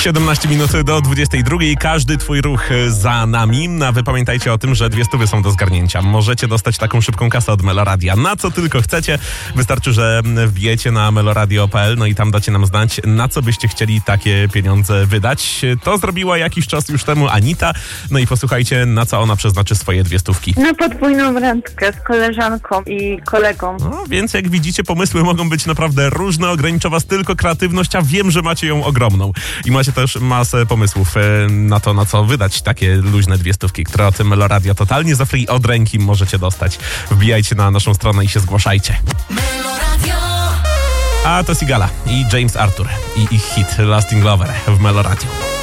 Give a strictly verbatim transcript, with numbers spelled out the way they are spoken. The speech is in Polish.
siedemnaście minut do dwudziestej drugiej. Każdy twój ruch za nami. A wy pamiętajcie o tym, że dwie stówy są do zgarnięcia. Możecie dostać taką szybką kasę od Meloradia. Na co tylko chcecie. Wystarczy, że wbijecie na meloradio kropka p l, no i tam dacie nam znać, na co byście chcieli takie pieniądze wydać. To zrobiła jakiś czas już temu Anita. No i posłuchajcie, na co ona przeznaczy swoje dwie stówki. Na podwójną randkę z koleżanką i kolegą. No, więc jak widzicie, pomysły mogą być naprawdę różne. Ogranicza was tylko kreatywność, a wiem, że macie ją ogromną. I macie też masę pomysłów na to, na co wydać takie luźne dwie stówki, które od Meloradia totalnie za free od ręki możecie dostać. Wbijajcie na naszą stronę i się zgłaszajcie. A to Sigala i James Arthur i ich hit Lasting Lover w Meloradio.